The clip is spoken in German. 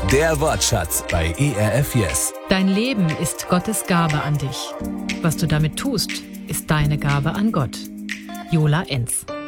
Der Wortschatz bei ERF Yes. Dein Leben ist Gottes Gabe an dich. Was du damit tust, ist deine Gabe an Gott. Jola Enz.